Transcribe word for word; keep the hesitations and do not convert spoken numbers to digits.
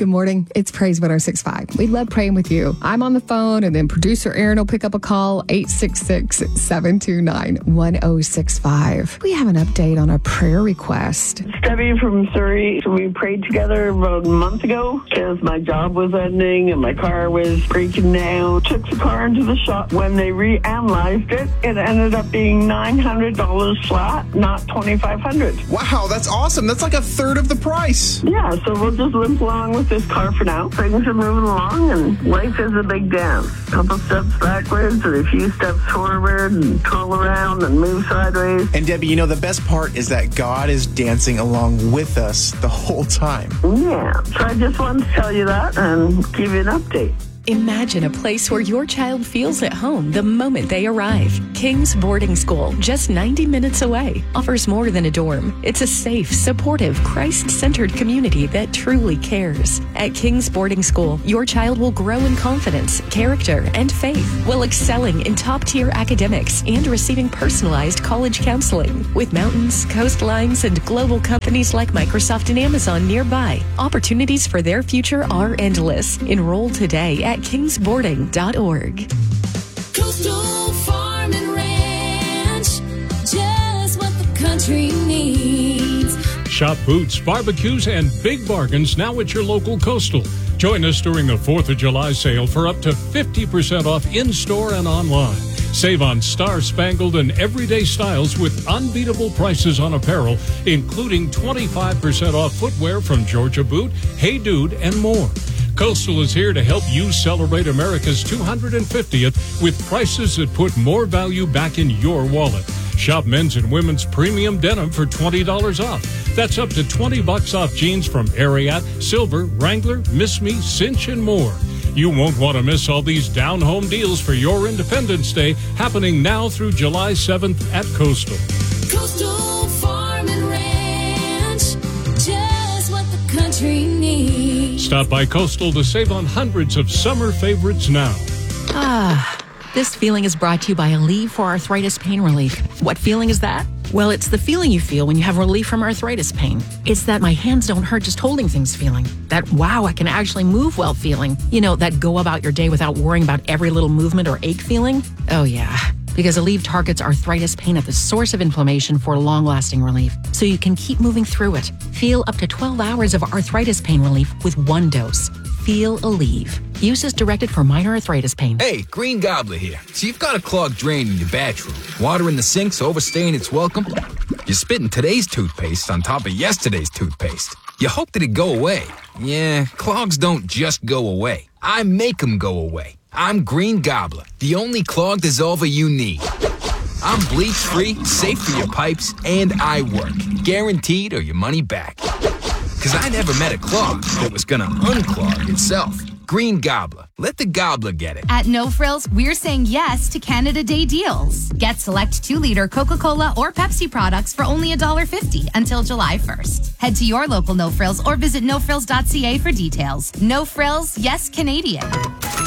Good morning. It's Praise one oh six point five. We love praying with you. I'm on the phone, and then producer Aaron will pick up a call, eight six six, seven two nine, one oh six five. We have an update on a prayer request. It's Debbie from Surrey. So we prayed together about a month ago because my job was ending and my car was breaking down. Took the car into the shop. When they reanalyzed it, it ended up being nine hundred dollars flat, not twenty-five hundred dollars. Wow, that's awesome. That's like a third of the price. Yeah, so we'll just limp along with this car for now. Things are moving along, and life is a big dance. A couple steps backwards and a few steps forward, and twirl around and move sideways. And Debbie, you know, the best part is that God is dancing along with us the whole time. Yeah, so I just wanted to tell you that and give you an update. Imagine a place where your child feels at home the moment they arrive. King's Boarding School, just ninety minutes away, offers more than a dorm. It's a safe, supportive, Christ-centered community that truly cares. At King's Boarding School, your child will grow in confidence, character, and faith, while excelling in top-tier academics and receiving personalized college counseling. With mountains, coastlines, and global companies like Microsoft and Amazon nearby, opportunities for their future are endless. Enroll today at at kings boarding dot org. Coastal Farm and Ranch, just what the country needs. Shop boots, barbecues, and big bargains now at your local Coastal. Join us during the fourth of July sale for up to fifty percent off in-store and online. Save on star-spangled and everyday styles with unbeatable prices on apparel, including twenty-five percent off footwear from Georgia Boot, Hey Dude, and more. Coastal is here to help you celebrate America's two hundred fiftieth with prices that put more value back in your wallet. Shop men's and women's premium denim for twenty dollars off. That's up to twenty bucks off jeans from Ariat, Silver, Wrangler, Miss Me, Cinch, and more. You won't want to miss all these down-home deals for your Independence Day, happening now through July seventh at Coastal. Coastal Farm and Ranch, just what the country needs. Stop by Coastal to save on hundreds of summer favorites now. Ah, this feeling is brought to you by Aleve for Arthritis Pain Relief. What feeling is that? Well, it's the feeling you feel when you have relief from arthritis pain. It's that my hands don't hurt just holding things feeling. That, wow, I can actually move well feeling. You know, that go about your day without worrying about every little movement or ache feeling. Oh, yeah. Because Aleve targets arthritis pain at the source of inflammation for long-lasting relief, so you can keep moving through it. Feel up to twelve hours of arthritis pain relief with one dose. Feel Aleve. Use is directed for minor arthritis pain. Hey, Green Gobbler here. So you've got a clogged drain in your bathroom. Water in the sink's overstaying its welcome. You're spitting today's toothpaste on top of yesterday's toothpaste. You hope that it go away. Yeah, clogs don't just go away. I make them go away. I'm Green Gobbler, the only clog dissolver you need. I'm bleach-free, safe for your pipes, and I work. Guaranteed or your money back. Because I never met a clog that was going to unclog itself. Green Gobbler. Let the gobbler get it. At No Frills, we're saying yes to Canada Day deals. Get select two-liter Coca-Cola or Pepsi products for only one dollar fifty until July first. Head to your local No Frills or visit no frills dot c a for details. No Frills, yes Canadian.